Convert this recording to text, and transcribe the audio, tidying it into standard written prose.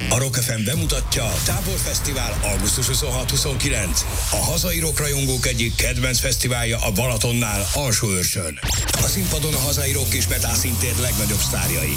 A Rock FM bemutatja Táborfesztivál augusztus 26-29. A hazai rockrajongók egyik kedvenc fesztiválja a Balatonnál, Alsóőrsön. A színpadon a hazai rock és metal színtér legnagyobb sztárjai.